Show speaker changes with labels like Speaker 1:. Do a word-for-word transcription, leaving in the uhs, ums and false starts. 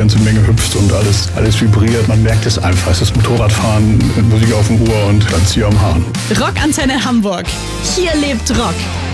Speaker 1: ganze Menge hüpft und alles, alles vibriert. Man merkt es einfach. Es ist Motorradfahren mit Musik auf dem Ohr und Glanzzieh am Haaren.
Speaker 2: Rockantenne Hamburg. Hier lebt Rock.